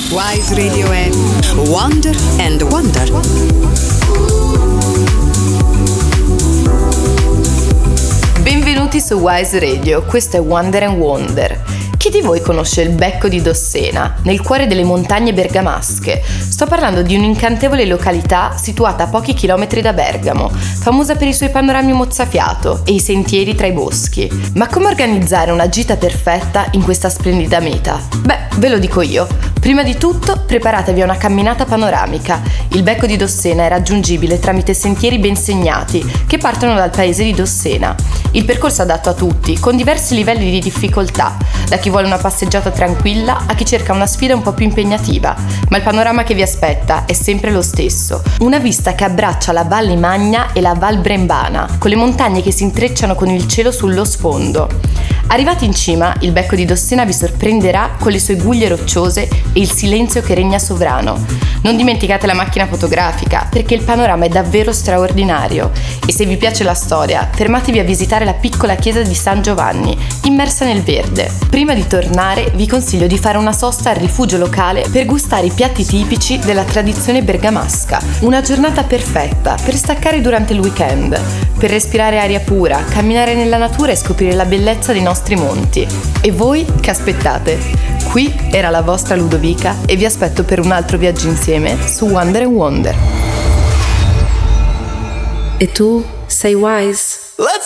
Wise Radio è Wonder and Wonder. Benvenuti su Wise Radio, questo è Wonder and Wonder. Chi di voi conosce il Becco di Dossena, nel cuore delle montagne bergamasche? Sto parlando di un'incantevole località situata a pochi chilometri da Bergamo, famosa per i suoi panorami mozzafiato e i sentieri tra i boschi. Ma come organizzare una gita perfetta in questa splendida meta? Beh, ve lo dico io. Prima di tutto, preparatevi a una camminata panoramica. Il Becco di Dossena è raggiungibile tramite sentieri ben segnati che partono dal paese di Dossena. Il percorso è adatto a tutti, con diversi livelli di difficoltà, da chi vuole una passeggiata tranquilla a chi cerca una sfida un po' più impegnativa, ma il panorama che vi aspetta è sempre lo stesso. Una vista che abbraccia la Valle Magna e la Val Brembana, con le montagne che si intrecciano con il cielo sullo sfondo. Arrivati in cima, il Becco di Dossena vi sorprenderà con le sue guglie rocciose e il silenzio che regna sovrano. Non dimenticate la macchina fotografica, perché il panorama è davvero straordinario. E se vi piace la storia, fermatevi a visitare la piccola chiesa di San Giovanni, immersa nel verde. Prima di tornare, vi consiglio di fare una sosta al rifugio locale per gustare i piatti tipici della tradizione bergamasca. Una giornata perfetta per staccare durante il weekend, per respirare aria pura, camminare nella natura e scoprire la bellezza dei nostri monti. E voi che aspettate? Qui era la vostra Ludovica e vi aspetto per un altro viaggio insieme su Wonder and Wonder. E tu sei Wise? Let's